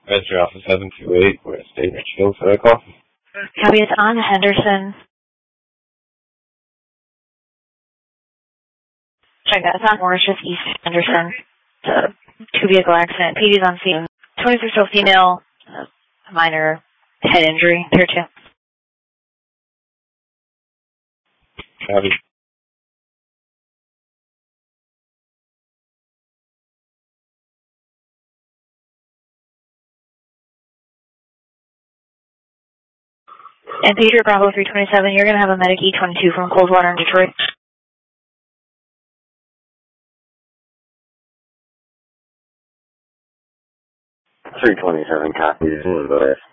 Register Office 728, West State Richfield, for a call. Copy, it's on Henderson. Check that, it's on Mauritius East Henderson. It's a two-vehicle accident. PD's on scene. 26-year-old female, minor head injury, here too. Copy. And Peter, Bravo 327, you're going to have a Medic E22 from Coldwater in Detroit. 327 copies in the